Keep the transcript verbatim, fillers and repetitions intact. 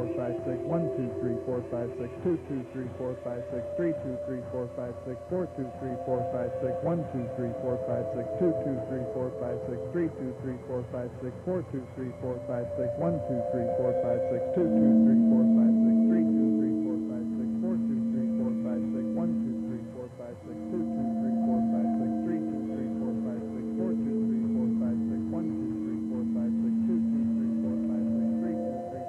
four, five, six, one, two, three, four, five, six, two, two, three, four, five, six, three, two, three, four, five, six, four, two, three, four, five, six, one, two, three, four, five, six, two, two, three, four, five, six, three, two, three, four, five, six, four, two, three, four, five, six, one, two, three, four, five, six, two, two, three,